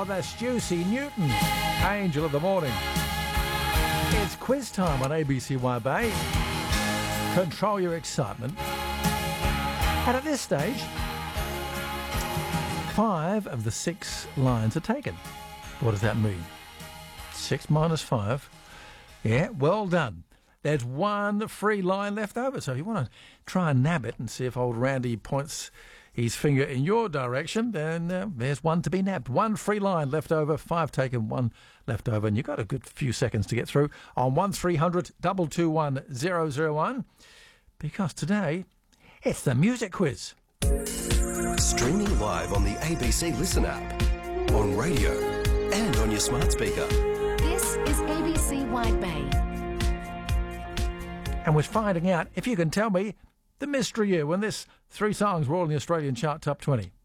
that's Juicy Newton, Angel of the Morning. It's quiz time on ABCY Bay. Control your excitement. And at this stage, 5 of the 6 lines are taken. What does that mean? 6 minus 5. Yeah, well done. There's one free line left over. So if you want to try and nab it and see if old Randy points his finger in your direction, then there's one to be nabbed. One free line left over, 5 taken, 1 left over. And you've got a good few seconds to get through on 1300 221 001. Because today, it's the music quiz. Streaming live on the ABC Listen app, on radio and on your smart speaker. This is ABC Wide Bay. And we're finding out if you can tell me the mystery year when this 3 songs were all in the Australian chart top 20.